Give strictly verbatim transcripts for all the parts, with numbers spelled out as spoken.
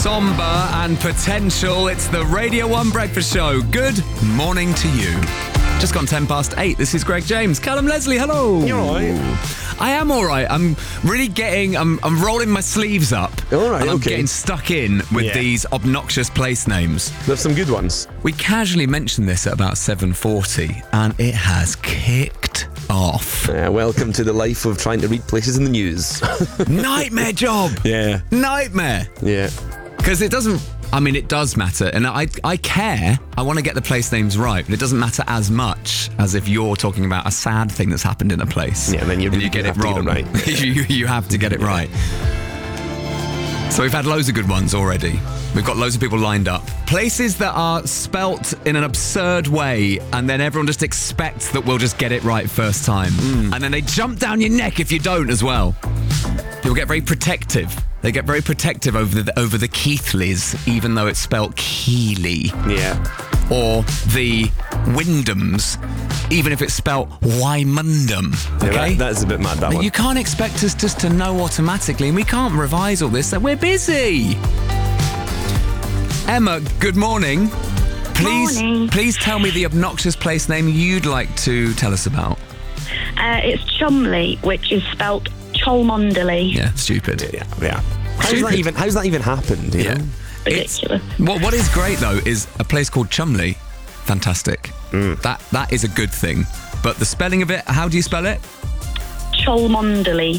somber and potential. It's the Radio one Breakfast Show. Good morning to you. Just gone ten past eight. This is Greg James. Callum Leslie, hello. You're all right. I am all right. I'm really getting, I'm, I'm rolling my sleeves up. All right, and I'm okay. getting stuck in with Yeah. these obnoxious place names. There's some good ones. We casually mentioned this at about seven forty and it has kicked off. Uh, welcome to the life of trying to read places in the news. Nightmare job. Yeah. Nightmare. Yeah. Because it doesn't, I mean, it does matter. And I I care. I want to get the place names right. But it doesn't matter as much as if you're talking about a sad thing that's happened in a place. Yeah, and then you really you get do it have to wrong. get it right. you, you have to get it right. So we've had loads of good ones already. We've got loads of people lined up. Places that are spelt in an absurd way, and then everyone just expects that we'll just get it right first time. Mm. And then they jump down your neck if you don't as well. People get very protective. They get very protective over the over the Keithleys, even though it's spelt Keeley. Yeah. Or the Wyndhams, even if it's spelt Wymundham. Yeah, Okay? that, that's a bit mad, that one. You can't expect us just to know automatically, and we can't revise all this, so we're busy. Emma, good morning. Please, Morning. please tell me the obnoxious place name you'd like to tell us about. Uh, it's Chumley, which is spelt Cholmondeley. Yeah, stupid. Yeah, yeah. How's Stupid. that even, how's that even happened, you Yeah. know? It's, Ridiculous. what, what is great, though, is a place called Chumley. Fantastic. Mm. That That is a good thing. But the spelling of it, how do you spell it? Cholmondeley.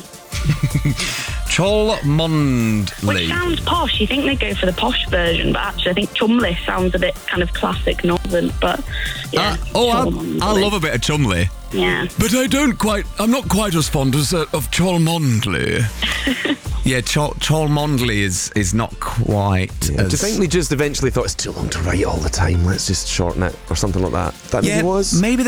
Cholmondeley. Which sounds posh. You think they go for the posh version, but actually I think Chumley sounds a bit kind of classic northern, but yeah. Uh, oh, I, Cholmondeley. I love a bit of Chumley. Yeah. But I don't quite, I'm not quite as fond as uh, of Cholmondeley. yeah, Chol, Cholmondeley is, is not quite Yeah. as... Do you think they just eventually thought it's too long to write all the time? Let's just shorten it or something like that? That maybe yeah, was? maybe